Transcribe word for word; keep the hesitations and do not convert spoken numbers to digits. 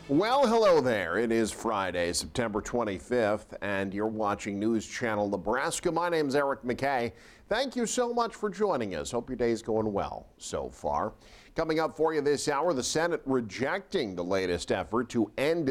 Well, hello there. It is Friday, September twenty-fifth, and you're watching News Channel Nebraska. My name's Eric McKay. Thank you so much for joining us. Hope your day's going well so far. Coming up for you this hour, the Senate rejecting the latest effort to end